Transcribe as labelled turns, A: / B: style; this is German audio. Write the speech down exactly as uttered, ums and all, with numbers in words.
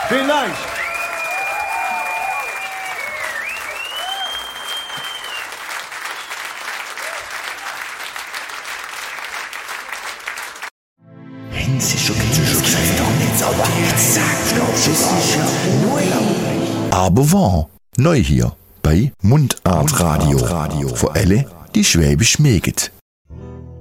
A: Vielleicht.
B: Aber wahr, neu hier bei Mundart Radio. Für alle, die Schwäbisch mögen.